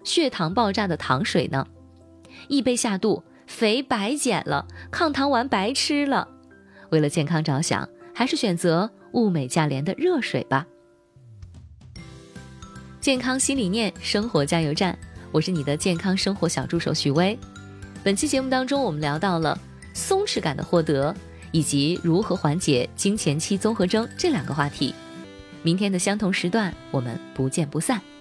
血糖爆炸的糖水呢？易被下肚，肥白减了，抗糖丸白吃了。为了健康着想，还是选择物美价廉的热水吧。健康新理念，生活加油站，我是你的健康生活小助手许巍。本期节目当中，我们聊到了松弛感的获得，以及如何缓解经前期综合征这2个话题。明天的相同时段，我们不见不散。